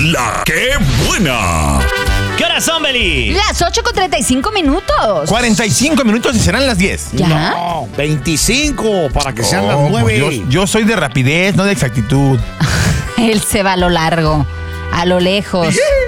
La que buena. ¿Qué horas son, Beli? Las 8:35. 45 minutos y serán las 10. ¿Ya? No, 25 para que sean las Oh, 9. pues yo soy de rapidez, no de exactitud. Él se va a lo largo, a lo lejos.